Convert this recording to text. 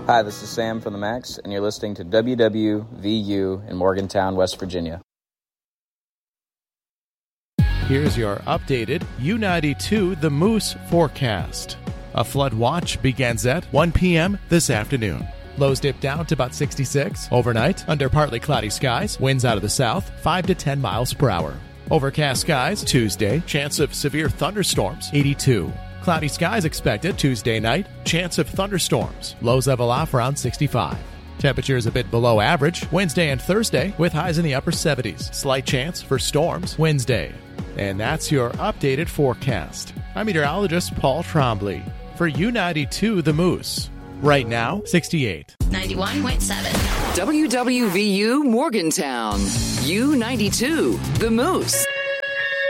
Hi, this is Sam from the Max, and you're listening to WWVU in Morgantown, West Virginia. Here's your updated U92 The Moose forecast. A flood watch begins at 1 p.m. this afternoon. Lows dip down to about 66. Overnight, under partly cloudy skies, winds out of the south, 5 to 10 miles per hour. Overcast skies Tuesday, chance of severe thunderstorms, 82. Cloudy skies expected Tuesday night, chance of thunderstorms. Lows level off around 65. Temperatures a bit below average Wednesday and Thursday with highs in the upper 70s. Slight chance for storms Wednesday. And that's your updated forecast. I'm meteorologist Paul Trombley for U92 The Moose. Right now, 68. 91.7. WWVU Morgantown. U92 The Moose.